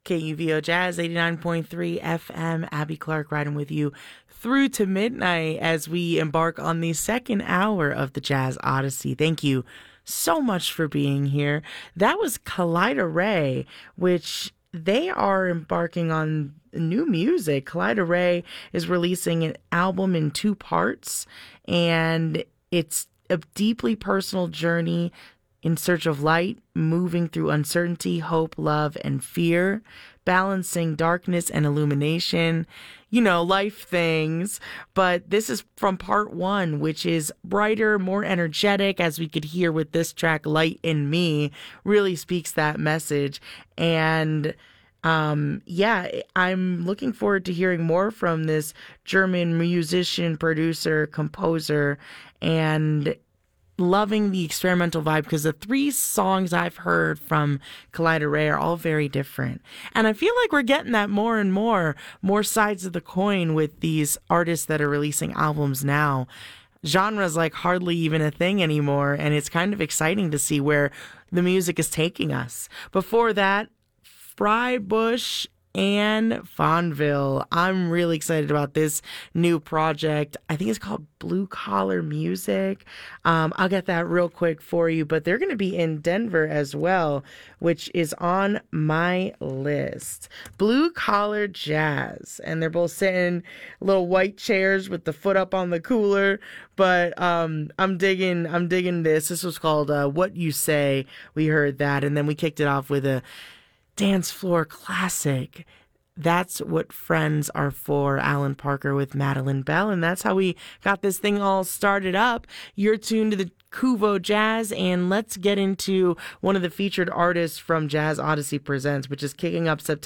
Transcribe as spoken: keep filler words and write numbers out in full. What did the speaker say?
K U V O Jazz eighty-nine point three F M. Abby Clark riding with you through to midnight as we embark on the second hour of the Jazz Odyssey. Thank you so much for being here. That was Kaleida Ray, which they are embarking on new music. Kaleida Ray is releasing an album in two parts, and it's a deeply personal journey in search of light, moving through uncertainty, hope, love, and fear, balancing darkness and illumination, you know, life things. But this is from part one, which is brighter, more energetic, as we could hear with this track, Light in Me, really speaks that message. And um, yeah, I'm looking forward to hearing more from this German musician, producer, composer, and loving the experimental vibe, because the three songs I've heard from Kaleida Ray are all very different. And I feel like we're getting that more and more, more sides of the coin with these artists that are releasing albums now. Genre's like hardly even a thing anymore, and it's kind of exciting to see where the music is taking us. Before that, Freibusch and Fonville. I'm really excited about this new project. I think it's called Blue Collar Music. Um, I'll get that real quick for you, but they're going to be in Denver as well, which is on my list. Blue Collar Jazz, and they're both sitting in little white chairs with the foot up on the cooler. But um, I'm digging, I'm digging this. This was called uh, What You Say. We heard that, and then we kicked it off with a dance floor classic. That's What Friends Are For, Alan Parker with Madeline Bell. And that's how we got this thing all started up. You're tuned to the Kuvo Jazz, and let's get into one of the featured artists from Jazz Odyssey Presents, which is kicking up September